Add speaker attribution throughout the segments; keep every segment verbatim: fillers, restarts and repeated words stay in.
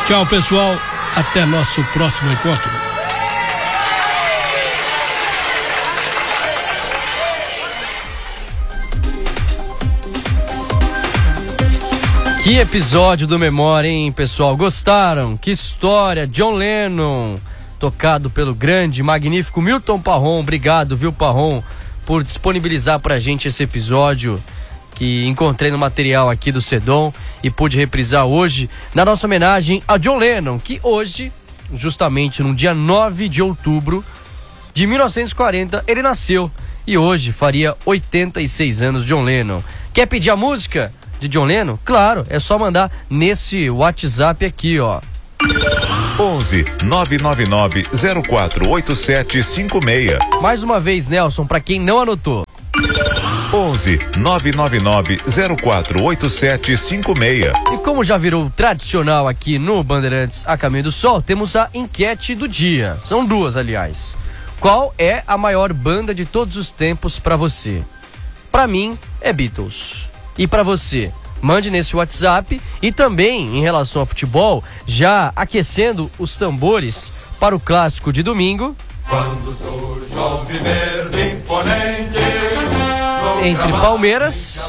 Speaker 1: Tchau, pessoal. Até nosso próximo encontro.
Speaker 2: Que episódio do Memória, hein, pessoal? Gostaram? Que história! John Lennon, tocado pelo grande, magnífico Milton Parron. Obrigado, viu, Parron, por disponibilizar pra gente esse episódio que encontrei no material aqui do Sedom e pude reprisar hoje na nossa homenagem a John Lennon, que hoje, justamente no dia nove de outubro de mil novecentos e quarenta, ele nasceu e hoje faria oitenta e seis anos. John Lennon. Quer pedir a música de John Lennon? Claro, é só mandar nesse WhatsApp aqui, ó.
Speaker 3: onze nove nove nove zero quatro oito sete cinco seis.
Speaker 2: Mais uma vez, Nelson, pra quem não anotou.
Speaker 3: onze nove nove nove zero quatro oito sete cinco seis.
Speaker 2: E como já virou tradicional aqui no Bandeirantes A Caminho do Sol, temos a enquete do dia. São duas, aliás. Qual é a maior banda de todos os tempos pra você? Pra mim, é Beatles. E pra você? Mande nesse WhatsApp. E também, em relação ao futebol, já aquecendo os tambores para o clássico de domingo.
Speaker 4: Quando surge o alviverde imponente
Speaker 2: Entre Palmeiras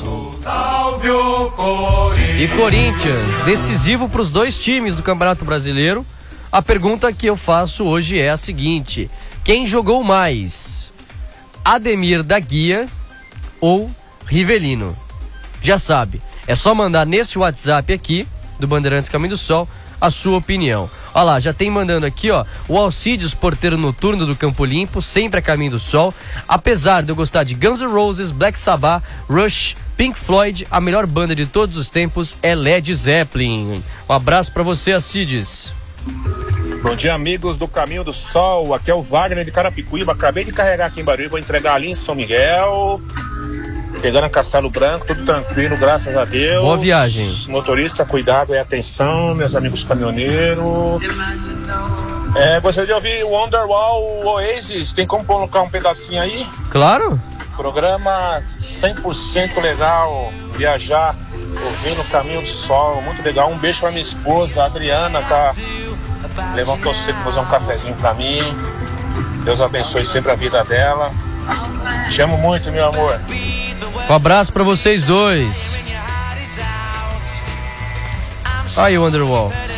Speaker 2: e Corinthians, decisivo para os dois times do Campeonato Brasileiro. A pergunta que eu faço hoje é a seguinte: quem jogou mais? Ademir da Guia ou Rivelino? Já sabe, é só mandar nesse WhatsApp aqui do Bandeirantes Caminho do Sol a sua opinião. Olha lá, já tem mandando aqui, ó, o Alcides, porteiro noturno do Campo Limpo, sempre a Caminho do Sol. Apesar de eu gostar de Guns N' Roses, Black Sabbath, Rush, Pink Floyd, a melhor banda de todos os tempos é Led Zeppelin. Um abraço pra você, Alcides.
Speaker 5: Bom dia, amigos do Caminho do Sol. Aqui é o Wagner de Carapicuíba. Acabei de carregar aqui em Barueri, vou entregar ali em São Miguel. Pegando a Castelo Branco, tudo tranquilo, graças a Deus.
Speaker 2: Boa viagem.
Speaker 5: Motorista, cuidado e atenção, meus amigos caminhoneiros. É, gostaria de ouvir Wonderwall, Oasis. Tem como colocar um pedacinho aí?
Speaker 2: Claro.
Speaker 5: Programa cem por cento legal. Viajar, ouvindo o Caminho do Sol. Muito legal. Um beijo pra minha esposa, a Adriana, tá? Levantou cedo pra fazer um cafezinho pra mim. Deus abençoe sempre a vida dela. Te amo muito, meu amor.
Speaker 2: Um abraço pra vocês dois. Aí o Wonderwall.